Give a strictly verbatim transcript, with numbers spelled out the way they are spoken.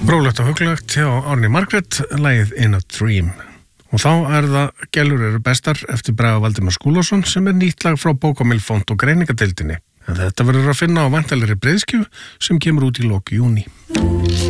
Rólegt og huglegt hjá Árný Margrét, lagið In a Dream. Og þá er það Gellur eru bestar eftir Braga Valdimar Skúlason sem er nýtt lag frá Bókamil Font og greiningadeildinni. En þetta verður að finna á væntanlegri breiðskju sem kemur út í lok júní.